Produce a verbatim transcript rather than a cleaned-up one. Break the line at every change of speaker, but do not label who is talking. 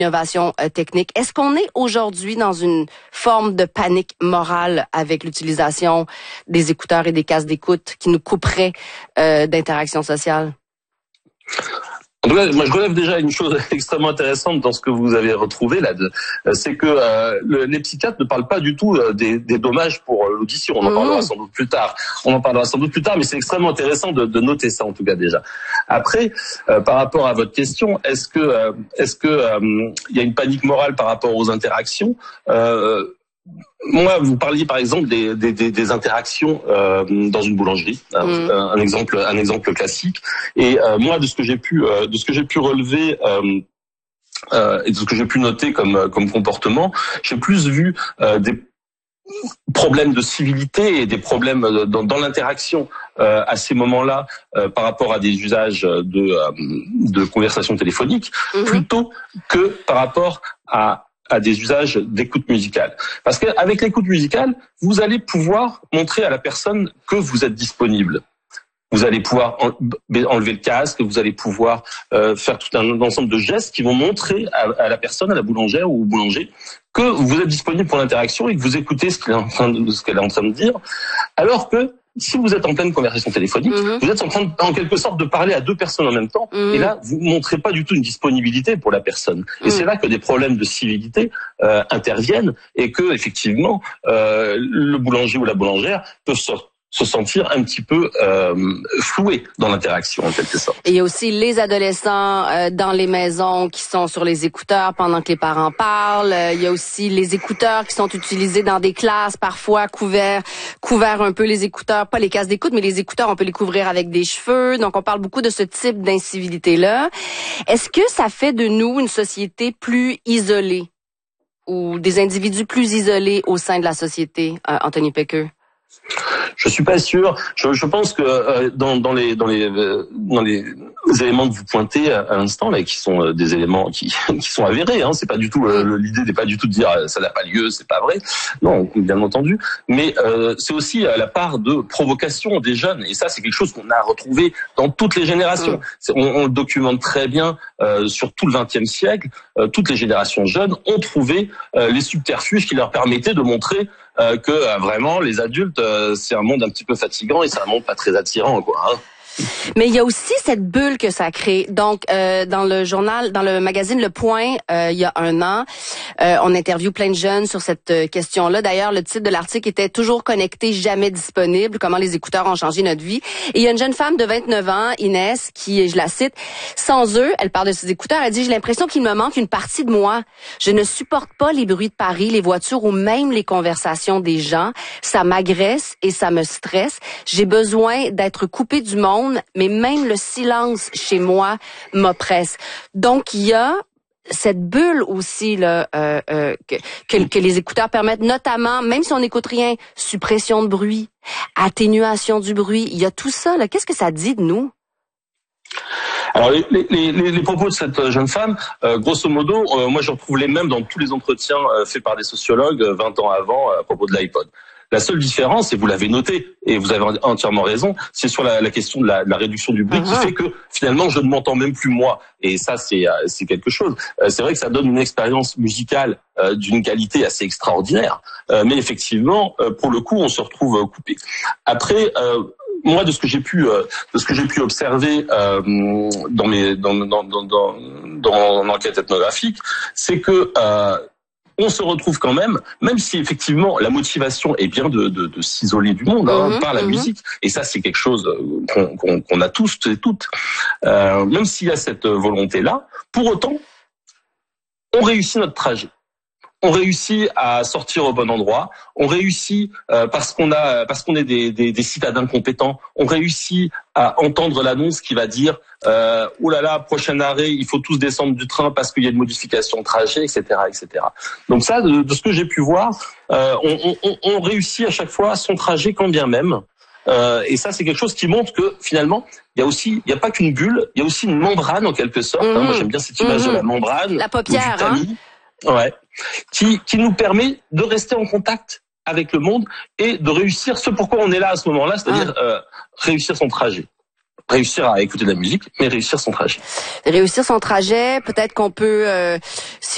innovation euh, technique. Est-ce qu'on est aujourd'hui dans une forme de panique morale avec l'utilisation des écouteurs et des casques d'écoute qui nous couperaient euh, d'interaction sociale?
En tout cas, moi je relève déjà une chose extrêmement intéressante dans ce que vous avez retrouvé là, de, c'est que euh, le, les psychiatres ne parlent pas du tout euh, des, des dommages pour euh, l'audition. On en mmh. parlera sans doute plus tard. On en parlera sans doute plus tard, mais c'est extrêmement intéressant de, de noter ça en tout cas déjà. Après, euh, par rapport à votre question, est-ce que euh, est-ce que euh, il y a une panique morale par rapport aux interactions? euh, Moi, vous parliez par exemple des, des, des, des interactions euh, dans une boulangerie, mmh. un, un exemple, un exemple classique. Et euh, moi, de ce que j'ai pu, euh, de ce que j'ai pu relever euh, euh, et de ce que j'ai pu noter comme comme comportement, j'ai plus vu euh, des problèmes de civilité et des problèmes dans, dans l'interaction euh, à ces moments-là euh, par rapport à des usages de euh, de conversation téléphonique, mmh. plutôt que par rapport à à des usages d'écoute musicale. Parce qu'avec l'écoute musicale, vous allez pouvoir montrer à la personne que vous êtes disponible. Vous allez pouvoir enlever le casque, vous allez pouvoir euh, faire tout un ensemble de gestes qui vont montrer à, à la personne, à la boulangère ou au boulanger, que vous êtes disponible pour l'interaction et que vous écoutez ce qu'elle est en train de, ce qu'elle est en train de dire. Alors que si vous êtes en pleine conversation téléphonique, mmh. vous êtes en train, de, en quelque sorte, de parler à deux personnes en même temps. Mmh. Et là, vous ne montrez pas du tout une disponibilité pour la personne. Et mmh. c'est là que des problèmes de civilité euh, interviennent et que, effectivement, euh, le boulanger ou la boulangère peuvent sortir se sentir un petit peu euh, floué dans l'interaction en quelque sorte.
Et il y a aussi les adolescents euh, dans les maisons qui sont sur les écouteurs pendant que les parents parlent. Euh, il y a aussi les écouteurs qui sont utilisés dans des classes, parfois couverts, couverts un peu les écouteurs, pas les casques d'écoute, mais les écouteurs, on peut les couvrir avec des cheveux. Donc on parle beaucoup de ce type d'incivilité-là. Est-ce que ça fait de nous une société plus isolée ou des individus plus isolés au sein de la société, euh, Anthony Pequeux?
Je suis pas sûr. Je, je pense que euh, dans, dans les dans les euh, dans les éléments que vous pointez à, à l'instant là, qui sont euh, des éléments qui qui sont avérés. Hein, c'est pas du tout euh, l'idée n'est pas du tout de dire euh, ça n'a pas lieu, c'est pas vrai. Non, bien entendu. Mais euh, c'est aussi à la part de provocation des jeunes. Et ça, c'est quelque chose qu'on a retrouvé dans toutes les générations. C'est, on, on le documente très bien euh, sur tout le vingtième siècle. Euh, toutes les générations jeunes ont trouvé euh, les subterfuges qui leur permettaient de montrer Euh, que euh, vraiment les adultes euh, c'est un monde un petit peu fatigant et c'est un monde pas très attirant quoi. Hein.
Mais il y a aussi cette bulle que ça crée. Donc, euh, dans le journal, dans le magazine Le Point, euh, il y a un an, euh, on interviewe plein de jeunes sur cette question-là. D'ailleurs, le titre de l'article était « Toujours connecté, jamais disponible. Comment les écouteurs ont changé notre vie ». Et il y a une jeune femme de vingt-neuf ans, Inès, qui, je la cite, « Sans eux, elle parle de ses écouteurs, elle dit « J'ai l'impression qu'il me manque une partie de moi. Je ne supporte pas les bruits de Paris, les voitures ou même les conversations des gens. Ça m'agresse et ça me stresse. J'ai besoin d'être coupée du monde. Mais même le silence chez moi m'oppresse. » Donc, il y a cette bulle aussi là euh, euh, que, que, que les écouteurs permettent, notamment, même si on n'écoute rien, suppression de bruit, atténuation du bruit. Il y a tout ça. Là. Qu'est-ce que ça dit de nous?
Alors les, les, les, les propos de cette jeune femme, euh, grosso modo, euh, moi je retrouve les mêmes dans tous les entretiens euh, faits par des sociologues euh, vingt ans avant euh, à propos de l'iPod. La seule différence, et vous l'avez noté, et vous avez entièrement raison, c'est sur la, la question de la, de la réduction du bruit, uh-huh. qui fait que finalement je ne m'entends même plus moi. Et ça, c'est, c'est quelque chose. Euh, c'est vrai que ça donne une expérience musicale euh, d'une qualité assez extraordinaire, euh, mais effectivement, euh, pour le coup, on se retrouve euh, coupé. Après. Euh, Moi, de ce que j'ai pu, euh, de ce que j'ai pu observer euh, dans mes, dans, dans, dans, dans, dans mon enquête ethnographique, c'est que euh, on se retrouve quand même, même si effectivement la motivation est bien de, de, de s'isoler du monde hein, mmh, par la mmh. musique, et ça c'est quelque chose qu'on, qu'on, qu'on a tous et toutes. Euh, même s'il y a cette volonté-là, pour autant, on réussit notre trajet. On réussit à sortir au bon endroit. On réussit euh, parce qu'on a, parce qu'on est des, des, des citadins compétents. On réussit à entendre l'annonce qui va dire euh, « Oh là là, prochain arrêt, il faut tous descendre du train parce qu'il y a une modification de trajet, et cetera, et cetera » Donc ça, de, de ce que j'ai pu voir, euh, on, on, on réussit à chaque fois son trajet quand bien même. Euh, et ça, c'est quelque chose qui montre que finalement, il y a aussi, il n'y a pas qu'une bulle, il y a aussi une membrane en quelque sorte. Mmh. Hein, moi, j'aime bien cette image mmh. de la membrane,
la paupière, hein.
Ouais, qui qui nous permet de rester en contact avec le monde et de réussir ce pourquoi on est là à ce moment-là, c'est-à-dire ah. euh, réussir son trajet. Réussir à écouter de la musique, mais réussir son trajet.
Réussir son trajet, peut-être qu'on peut... Euh, si